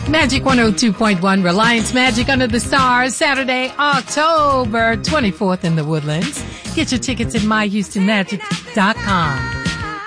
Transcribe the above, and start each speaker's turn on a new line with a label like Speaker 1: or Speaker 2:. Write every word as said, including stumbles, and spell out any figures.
Speaker 1: Magic one oh two point one, Reliance Magic Under the Stars, Saturday, October twenty-fourth in the Woodlands. Get your tickets at my houston magic dot com.